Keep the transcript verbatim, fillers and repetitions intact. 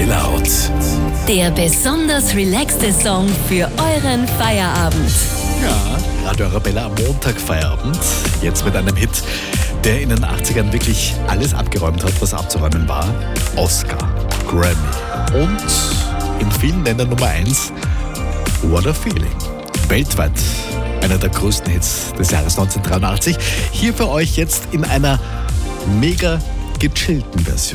Chill Out. Der besonders relaxte Song für euren Feierabend. Ja, Radio Arabella am Montag Feierabend. Jetzt mit einem Hit, der in den achtzigern wirklich alles abgeräumt hat, was abzuräumen war. Oscar, Grammy und in vielen Ländern Nummer eins. What a Feeling. Weltweit einer der größten Hits des Jahres neunzehnhundertdreiundachtzig. Hier für euch jetzt in einer mega gechillten Version.